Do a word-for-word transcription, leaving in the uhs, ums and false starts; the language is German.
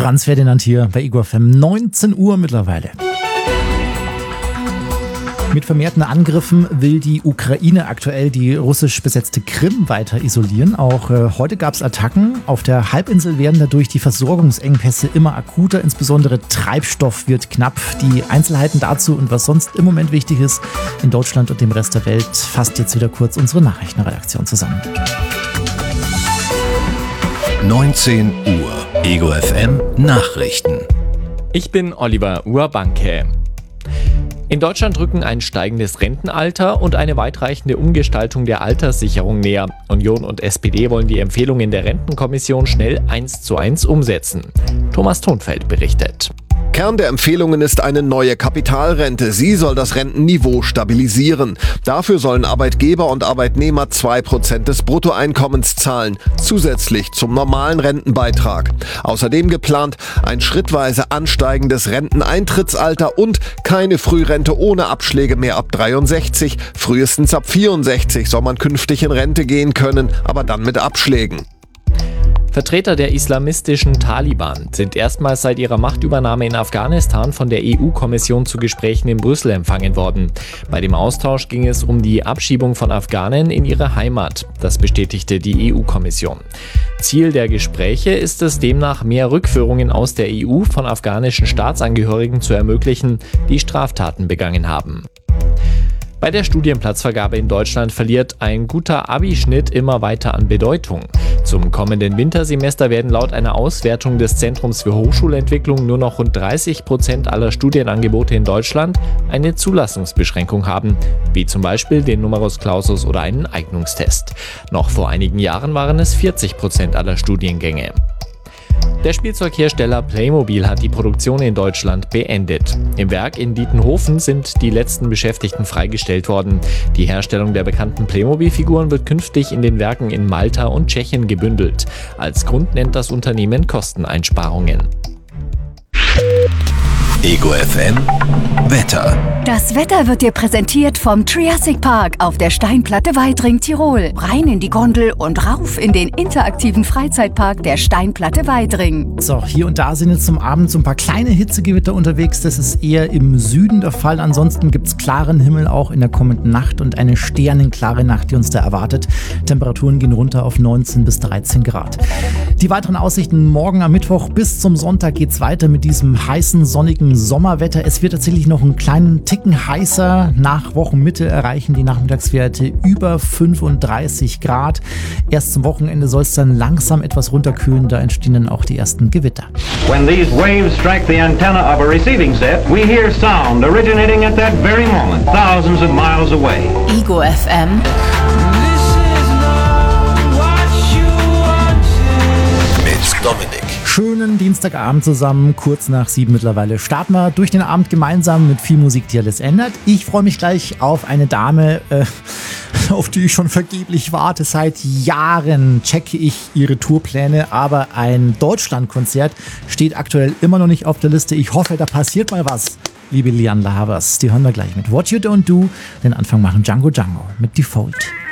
Franz Ferdinand hier bei Ego F M, neunzehn Uhr mittlerweile. Mit vermehrten Angriffen will die Ukraine aktuell die russisch besetzte Krim weiter isolieren. Auch äh, heute gab es Attacken. Auf der Halbinsel werden dadurch die Versorgungsengpässe immer akuter. Insbesondere Treibstoff wird knapp. Die Einzelheiten dazu und was sonst im Moment wichtig ist in Deutschland und dem Rest der Welt, fasst jetzt wieder kurz unsere Nachrichtenredaktion zusammen. neunzehn Uhr. Ego F M Nachrichten. Ich bin Oliver Urbanke. In Deutschland rücken ein steigendes Rentenalter und eine weitreichende Umgestaltung der Alterssicherung näher. Union und S P D wollen die Empfehlungen der Rentenkommission schnell eins zu eins umsetzen. Thomas Thonfeld berichtet. Kern der Empfehlungen ist eine neue Kapitalrente. Sie soll das Rentenniveau stabilisieren. Dafür sollen Arbeitgeber und Arbeitnehmer zwei Prozent des Bruttoeinkommens zahlen, zusätzlich zum normalen Rentenbeitrag. Außerdem geplant ein schrittweise ansteigendes Renteneintrittsalter und keine Frührente ohne Abschläge mehr ab dreiundsechzig. Frühestens ab vierundsechzig soll man künftig in Rente gehen können, aber dann mit Abschlägen. Vertreter der islamistischen Taliban sind erstmals seit ihrer Machtübernahme in Afghanistan von der E U-Kommission zu Gesprächen in Brüssel empfangen worden. Bei dem Austausch ging es um die Abschiebung von Afghanen in ihre Heimat. Das bestätigte die E U-Kommission. Ziel der Gespräche ist es demnach, mehr Rückführungen aus der E U von afghanischen Staatsangehörigen zu ermöglichen, die Straftaten begangen haben. Bei der Studienplatzvergabe in Deutschland verliert ein guter Abischnitt immer weiter an Bedeutung. Zum kommenden Wintersemester werden laut einer Auswertung des Zentrums für Hochschulentwicklung nur noch rund dreißig Prozent aller Studienangebote in Deutschland eine Zulassungsbeschränkung haben, wie zum Beispiel den Numerus Clausus oder einen Eignungstest. Noch vor einigen Jahren waren es vierzig Prozent aller Studiengänge. Der Spielzeughersteller Playmobil hat die Produktion in Deutschland beendet. Im Werk in Dietenhofen sind die letzten Beschäftigten freigestellt worden. Die Herstellung der bekannten Playmobil-Figuren wird künftig in den Werken in Malta und Tschechien gebündelt. Als Grund nennt das Unternehmen Kosteneinsparungen. Ego F M Wetter. Das Wetter wird dir präsentiert vom Triassic Park auf der Steinplatte Weidring, Tirol. Rein in die Gondel und rauf in den interaktiven Freizeitpark der Steinplatte Weidring. So, hier und da sind jetzt zum Abend so ein paar kleine Hitzegewitter unterwegs. Das ist eher im Süden der Fall. Ansonsten gibt es klaren Himmel auch in der kommenden Nacht und eine sternenklare Nacht, die uns da erwartet. Temperaturen gehen runter auf neunzehn bis dreizehn Grad. Die weiteren Aussichten morgen am Mittwoch bis zum Sonntag geht's weiter mit diesem heißen, sonnigen Sommerwetter. Es wird tatsächlich noch einen kleinen Ticken heißer. Nach Wochenmitte erreichen die Nachmittagswerte über fünfunddreißig Grad. Erst zum Wochenende soll es dann langsam etwas runterkühlen. Da entstehen dann auch die ersten Gewitter. When these waves strike the antenna of a receiving set, we hear sound originating at that very moment, thousands of miles away. Ego F M. Mit Dominik. Schönen Dienstagabend zusammen, kurz nach sieben mittlerweile. Starten wir durch den Abend gemeinsam mit viel Musik, die alles ändert. Ich freue mich gleich auf eine Dame, äh, auf die ich schon vergeblich warte. Seit Jahren checke ich ihre Tourpläne, aber ein Deutschlandkonzert steht aktuell immer noch nicht auf der Liste. Ich hoffe, da passiert mal was, liebe Lian Lavers. Die hören wir gleich mit What You Don't Do. Den Anfang machen Django Django mit Default.